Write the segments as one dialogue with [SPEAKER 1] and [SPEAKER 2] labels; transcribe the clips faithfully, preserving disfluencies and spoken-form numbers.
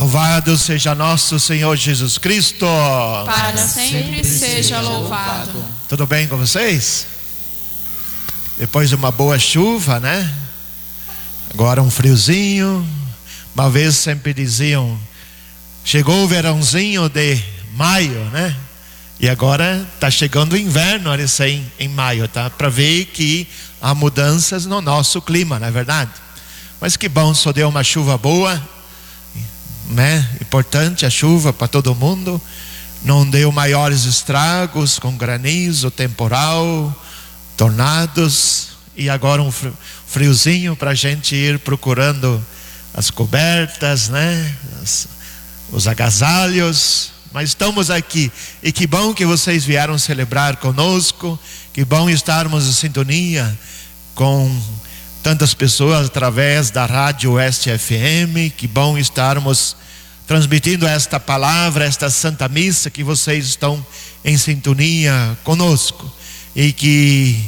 [SPEAKER 1] Louvado seja nosso Senhor Jesus Cristo.
[SPEAKER 2] Para sempre seja louvado.
[SPEAKER 1] Tudo bem com vocês? Depois de uma boa chuva, né? Agora um friozinho. Uma vez sempre diziam, chegou o verãozinho de maio, né? E agora está chegando o inverno recém em maio, tá? Para ver que há mudanças no nosso clima, não é verdade? Mas que bom, só deu uma chuva boa, né? Importante a chuva para todo mundo. Não deu maiores estragos com granizo, temporal, tornados. E agora um friozinho para a gente ir procurando as cobertas, né? As, os agasalhos. Mas estamos aqui, e que bom que vocês vieram celebrar conosco. Que bom estarmos em sintonia com tantas pessoas através da Rádio Oeste F M. Que bom estarmos transmitindo esta palavra, esta Santa Missa, que vocês estão em sintonia conosco. E que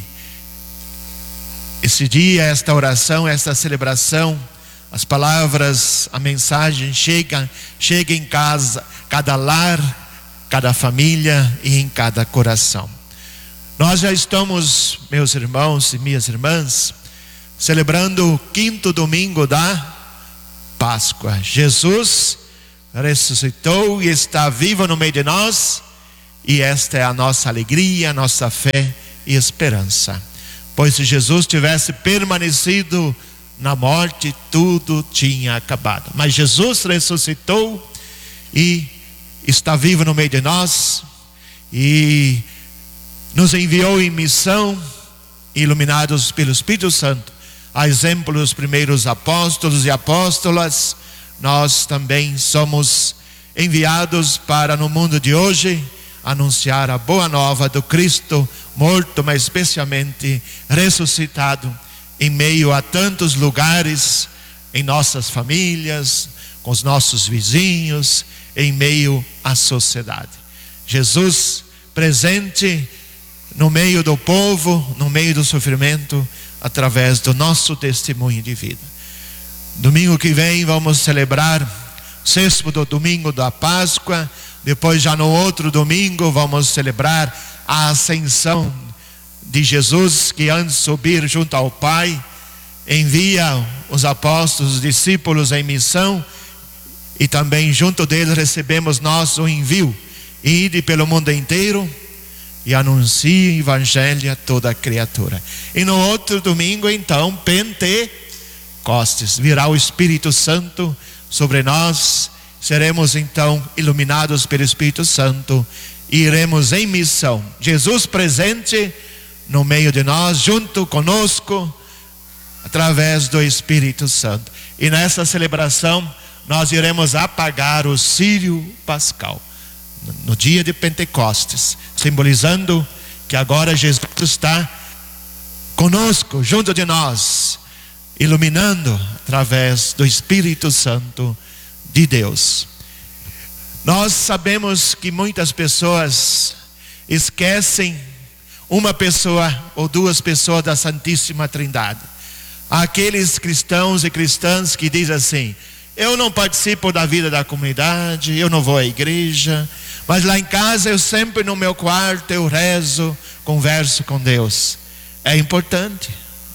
[SPEAKER 1] esse dia, esta oração, esta celebração, as palavras, a mensagem chega, chega em casa, cada lar, cada família e em cada coração. Nós já estamos, meus irmãos e minhas irmãs, celebrando o quinto domingo da Páscoa. Jesus ressuscitou e está vivo no meio de nós, e esta é a nossa alegria, a nossa fé e esperança. Pois se Jesus tivesse permanecido na morte, tudo tinha acabado. Mas Jesus ressuscitou e está vivo no meio de nós, e nos enviou em missão, iluminados pelo Espírito Santo, a exemplo dos primeiros apóstolos e apóstolas. Nós também somos enviados para, no mundo de hoje, anunciar a boa nova do Cristo morto, mas especialmente ressuscitado, em meio a tantos lugares, em nossas famílias, com os nossos vizinhos, em meio à sociedade. Jesus presente no meio do povo, no meio do sofrimento, através do nosso testemunho de vida. Domingo que vem vamos celebrar o sexto do domingo da Páscoa. Depois, já no outro domingo, vamos celebrar a ascensão de Jesus, que antes de subir junto ao Pai, envia os apóstolos, os discípulos em missão, e também junto deles recebemos nós o envio: ide pelo mundo inteiro e anuncie o evangelho a toda a criatura. E no outro domingo, então, Pentecostes, virá o Espírito Santo sobre nós. Seremos então iluminados pelo Espírito Santo e iremos em missão. Jesus presente no meio de nós, junto conosco, através do Espírito Santo. E nessa celebração nós iremos apagar o círio pascal no dia de Pentecostes, simbolizando que agora Jesus está conosco, junto de nós, iluminando através do Espírito Santo de Deus. Nós sabemos que muitas pessoas esquecem uma pessoa ou duas pessoas da Santíssima Trindade. Há aqueles cristãos e cristãs que dizem assim: eu não participo da vida da comunidade, eu não vou à igreja, mas lá em casa eu sempre no meu quarto eu rezo, converso com Deus. É importante.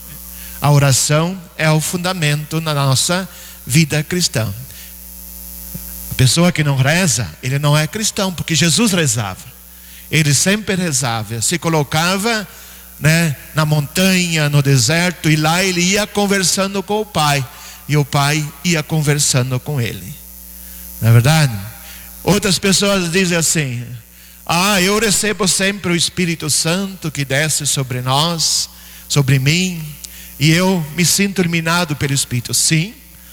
[SPEAKER 1] A oração é o fundamento na nossa vida cristã. A pessoa que não reza, ele não é cristão, porque Jesus rezava. Ele sempre rezava, se colocava, né, na montanha, no deserto, e lá ele ia conversando com o Pai, e o Pai ia conversando com ele. Não é verdade? Outras pessoas dizem assim: ah, eu recebo sempre o Espírito Santo que desce sobre nós, sobre mim, e eu me sinto iluminado pelo Espírito. Sim,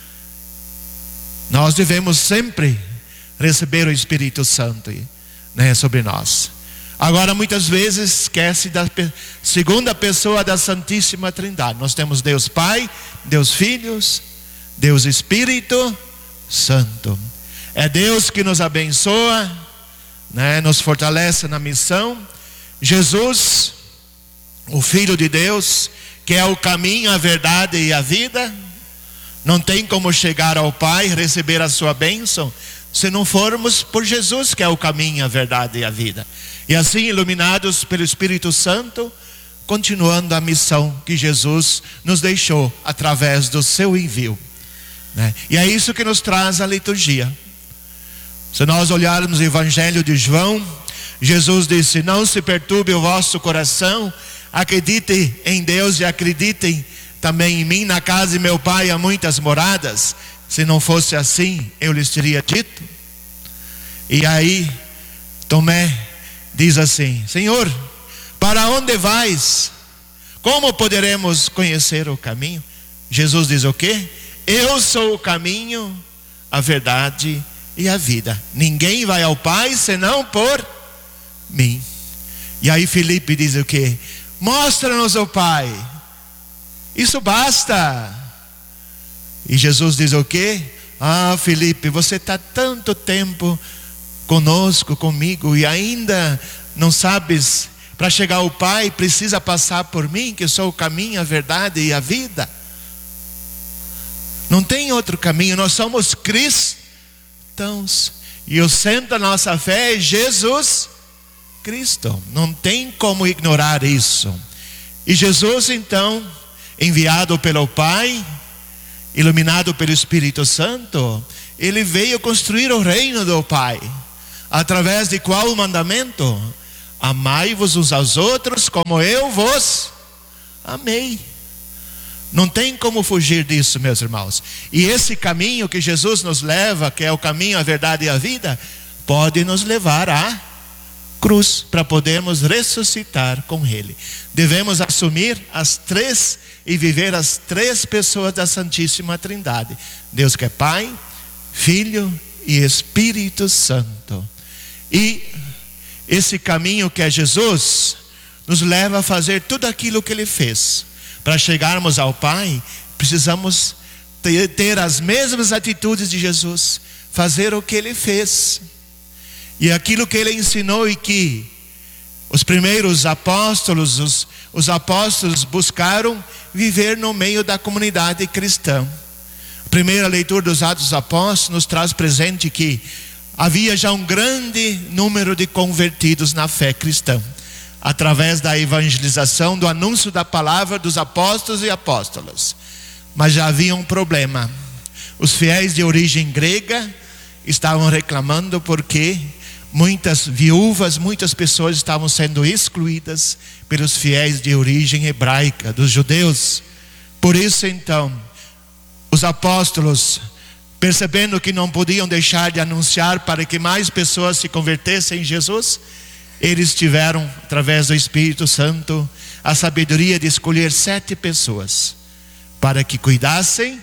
[SPEAKER 1] nós devemos sempre receber o Espírito Santo, né, sobre nós. Agora, muitas vezes esquece da segunda pessoa da Santíssima Trindade. Nós temos Deus Pai, Deus Filho, Deus Espírito Santo. É Deus que nos abençoa, né, nos fortalece na missão. Jesus, o Filho de Deus, que é o caminho, a verdade e a vida, Não tem como chegar ao Pai, receber a sua bênção, se não formos por Jesus, que é o caminho, a verdade e a vida. E assim, iluminados pelo Espírito Santo, continuando a missão que Jesus nos deixou através do seu envio, né? E é isso que nos traz a liturgia. Se nós olharmos o Evangelho de João, Jesus disse: não se perturbe o vosso coração, acreditem em Deus e acreditem também em mim. Na casa de meu Pai há muitas moradas, se não fosse assim eu lhes teria dito. E aí Tomé diz assim: Senhor, para onde vais? Como poderemos conhecer o caminho? Jesus diz o quê? Eu sou o caminho, a verdade e a vida. Ninguém vai ao Pai senão por mim. E aí Filipe diz o quê? Mostra-nos o Pai. Isso basta. E Jesus diz o quê? Ah, Filipe, você está tanto tempo conosco, comigo, e ainda não sabes, para chegar ao Pai precisa passar por mim, que sou o caminho, a verdade e a vida. Não tem outro caminho, nós somos cristãos, e o centro da nossa fé é Jesus Cristo. Não tem como ignorar isso. E Jesus então, enviado pelo Pai, iluminado pelo Espírito Santo, ele veio construir o reino do Pai. Através de qual mandamento? Amai-vos uns aos outros como eu vos amei. Não tem como fugir disso, meus irmãos. E esse caminho que Jesus nos leva, que é o caminho, a verdade e a vida, pode nos levar à cruz, para podermos ressuscitar com Ele. Devemos assumir as três e viver as três pessoas da Santíssima Trindade: Deus que é Pai, Filho e Espírito Santo. E esse caminho que é Jesus nos leva a fazer tudo aquilo que Ele fez. Para chegarmos ao Pai, precisamos ter, ter as mesmas atitudes de Jesus, fazer o que Ele fez. E aquilo que Ele ensinou, e que os primeiros apóstolos, os, os apóstolos buscaram viver no meio da comunidade cristã. A primeira leitura dos Atos dos Apóstolos nos traz presente que havia já um grande número de convertidos na fé cristã, através da evangelização, do anúncio da palavra dos apóstolos e apóstolas. Mas já havia um problema. Os fiéis de origem grega estavam reclamando porque muitas viúvas, muitas pessoas estavam sendo excluídas pelos fiéis de origem hebraica, dos judeus. Por isso então, os apóstolos, percebendo que não podiam deixar de anunciar para que mais pessoas se convertessem em Jesus, eles tiveram, através do Espírito Santo, a sabedoria de escolher sete pessoas para que cuidassem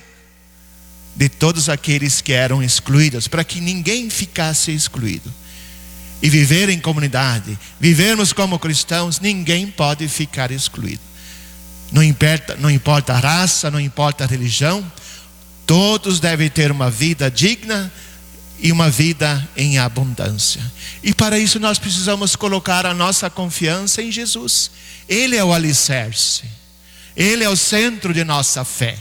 [SPEAKER 1] de todos aqueles que eram excluídos, para que ninguém ficasse excluído. E viver em comunidade, vivermos como cristãos, ninguém pode ficar excluído. Não importa, não importa a raça, não importa a religião, todos devem ter uma vida digna e uma vida em abundância. E para isso nós precisamos colocar a nossa confiança em Jesus. Ele é o alicerce, Ele é o centro de nossa fé.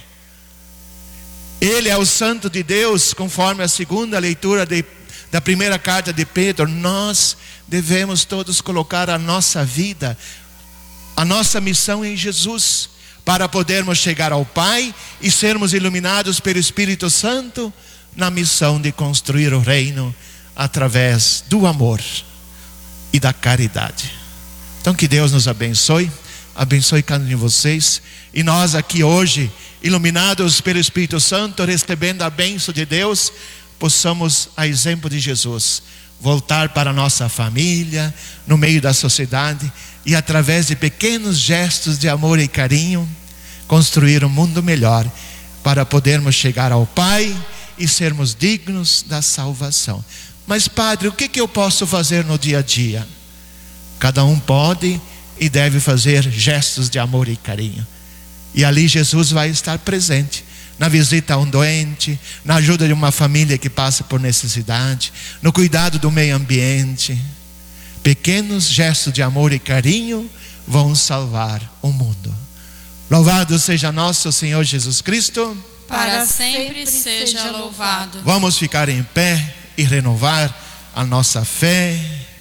[SPEAKER 1] Ele é o Santo de Deus, conforme a segunda leitura de, da primeira carta de Pedro. Nós devemos todos colocar a nossa vida, a nossa missão em Jesus, para podermos chegar ao Pai e sermos iluminados pelo Espírito Santo na missão de construir o reino através do amor e da caridade. Então que Deus nos abençoe, abençoe cada um de vocês, e nós aqui hoje, iluminados pelo Espírito Santo, recebendo a bênção de Deus, possamos, a exemplo de Jesus, voltar para a nossa família, no meio da sociedade, e através de pequenos gestos de amor e carinho, construir um mundo melhor, para podermos chegar ao Pai e sermos dignos da salvação. Mas Padre, o que, que eu posso fazer no dia a dia? Cada um pode e deve fazer gestos de amor e carinho, e ali Jesus vai estar presente, na visita a um doente, na ajuda de uma família que passa por necessidade, no cuidado do meio ambiente. Pequenos gestos de amor e carinho vão salvar o mundo. Louvado seja nosso Senhor Jesus Cristo.
[SPEAKER 2] para sempre seja louvado.
[SPEAKER 1] Vamos ficar em pé e renovar a nossa fé.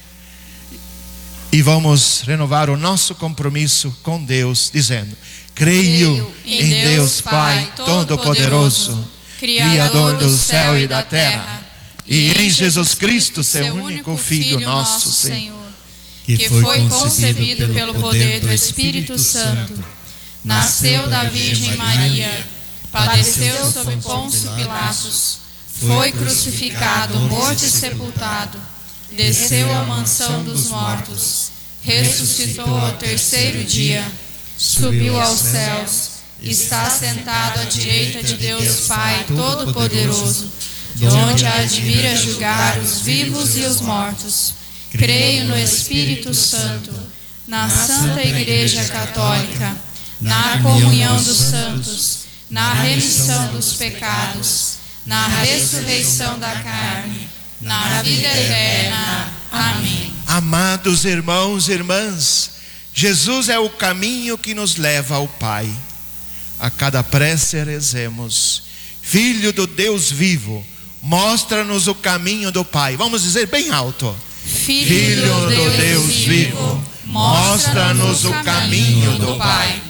[SPEAKER 1] E vamos renovar o nosso compromisso com Deus, dizendo: creio em Deus Pai Todo-Poderoso, Criador do céu e da terra, e em Jesus Cristo, seu único Filho, nosso Senhor,
[SPEAKER 2] que foi concebido pelo poder do Espírito Santo, nasceu da Virgem Maria, padeceu sob Pôncio Pilatos, foi crucificado, morto e sepultado, desceu à mansão dos mortos, ressuscitou ao terceiro dia, subiu aos céus, está sentado à direita de Deus Pai Todo-Poderoso, de onde há de vir a julgar os vivos e os mortos. Creio no Espírito Santo, na Santa Igreja Católica, na comunhão dos santos, na remissão dos pecados, na ressurreição da carne, na vida eterna. Amém.
[SPEAKER 1] Amados irmãos e irmãs, Jesus é o caminho que nos leva ao Pai. A cada prece rezemos: Filho do Deus vivo, mostra-nos o caminho do Pai. Vamos dizer bem alto:
[SPEAKER 2] Filho,
[SPEAKER 1] Filho do Deus, Deus vivo, mostra-nos o caminho do Pai.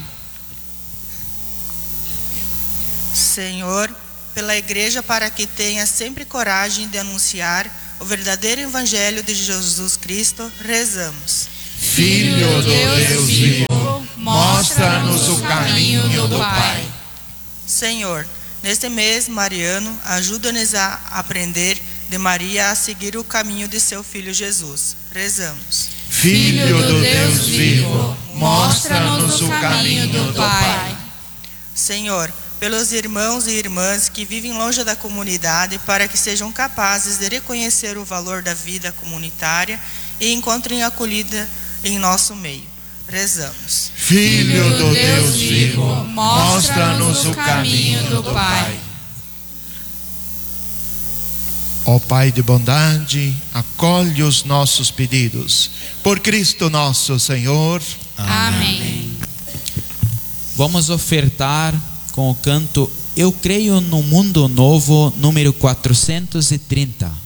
[SPEAKER 3] Senhor, pela Igreja, para que tenha sempre coragem de anunciar o verdadeiro Evangelho de Jesus Cristo, rezamos.
[SPEAKER 1] Filho do Deus vivo, mostra-nos o caminho do Pai.
[SPEAKER 3] Senhor, neste mês mariano, ajuda-nos a aprender de Maria a seguir o caminho de seu Filho Jesus. Rezamos.
[SPEAKER 1] Filho do Deus vivo, mostra-nos o caminho do Pai.
[SPEAKER 3] Senhor, pelos irmãos e irmãs que vivem longe da comunidade, para que sejam capazes de reconhecer o valor da vida comunitária e encontrem acolhida em nosso meio. Rezamos.
[SPEAKER 1] Filho do Deus vivo, mostra-nos o caminho do Pai. Ó Pai de bondade, acolhe os nossos pedidos. Por Cristo nosso Senhor.
[SPEAKER 2] Amém.
[SPEAKER 4] Vamos ofertar com o canto Eu Creio no Mundo Novo, número quatrocentos e trinta.